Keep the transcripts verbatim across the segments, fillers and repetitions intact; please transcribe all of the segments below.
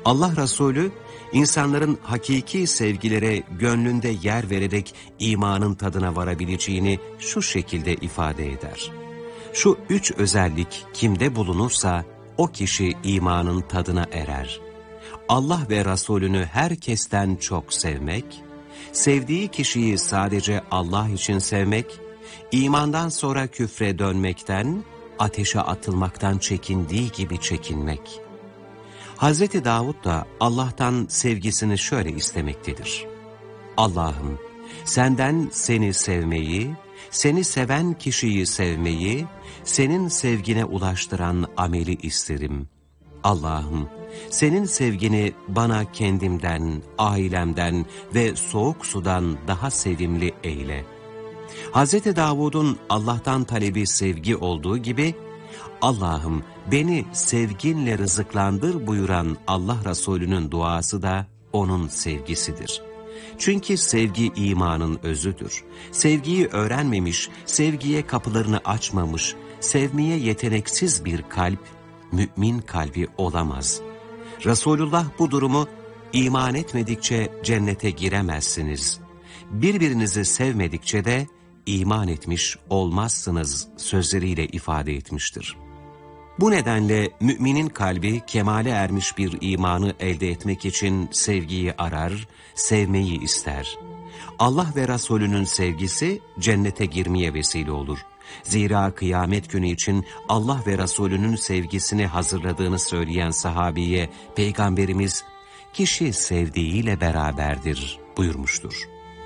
Allah Resulü, insanların hakiki sevgilere gönlünde yer vererek imanın tadına varabileceğini şu şekilde ifade eder. Şu üç özellik kimde bulunursa o kişi imanın tadına erer. Allah ve Resulünü herkesten çok sevmek, sevdiği kişiyi sadece Allah için sevmek, imandan sonra küfre dönmekten, ateşe atılmaktan çekindiği gibi çekinmek. Hazreti Davud da Allah'tan sevgisini şöyle istemektedir. Allah'ım, senden seni sevmeyi, seni seven kişiyi sevmeyi, senin sevgine ulaştıran ameli isterim. Allah'ım, senin sevgini bana kendimden, ailemden ve soğuk sudan daha sevimli eyle. Hazreti Davud'un Allah'tan talebi sevgi olduğu gibi, Allah'ım beni sevginle rızıklandır buyuran Allah Resulü'nün duası da onun sevgisidir. Çünkü sevgi imanın özüdür. Sevgiyi öğrenmemiş, sevgiye kapılarını açmamış, sevmeye yeteneksiz bir kalp, mümin kalbi olamaz. Resulullah bu durumu, iman etmedikçe cennete giremezsiniz, birbirinizi sevmedikçe de iman etmiş olmazsınız sözleriyle ifade etmiştir. Bu nedenle müminin kalbi kemale ermiş bir imanı elde etmek için sevgiyi arar, sevmeyi ister. Allah ve Resulünün sevgisi cennete girmeye vesile olur. Zira kıyamet günü için Allah ve Resulünün sevgisini hazırladığını söyleyen sahabiye Peygamberimiz, kişi sevdiğiyle beraberdir buyurmuştur.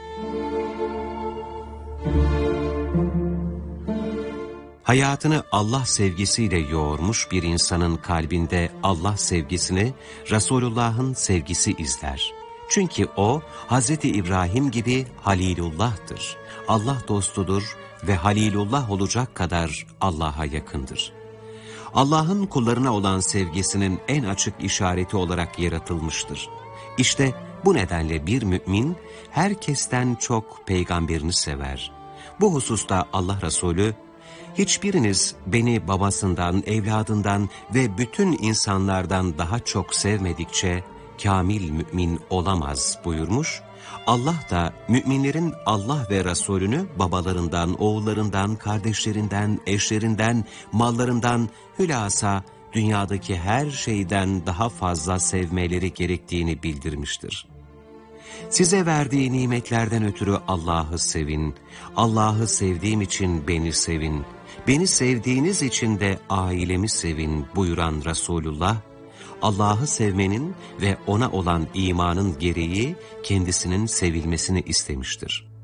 Hayatını Allah sevgisiyle yoğurmuş bir insanın kalbinde Allah sevgisini, Resulullah'ın sevgisi izler. Çünkü o, Hazreti İbrahim gibi Halilullah'tır. Allah dostudur ve Halilullah olacak kadar Allah'a yakındır. Allah'ın kullarına olan sevgisinin en açık işareti olarak yaratılmıştır. İşte bu nedenle bir mümin, herkesten çok peygamberini sever. Bu hususta Allah Resulü, hiçbiriniz beni babasından, evladından ve bütün insanlardan daha çok sevmedikçe kamil mümin olamaz buyurmuş. Allah da müminlerin Allah ve Resulünü babalarından, oğullarından, kardeşlerinden, eşlerinden, mallarından, hülasa dünyadaki her şeyden daha fazla sevmeleri gerektiğini bildirmiştir. Size verdiği nimetlerden ötürü Allah'ı sevin, Allah'ı sevdiğim için beni sevin, beni sevdiğiniz için de ailemi sevin buyuran Resulullah, Allah'ı sevmenin ve ona olan imanın gereği kendisinin sevilmesini istemiştir.